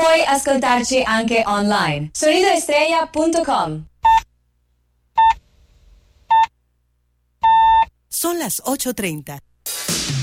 puoi ascoltarci anche online. Sonidoestrella.com. Son las 8:30.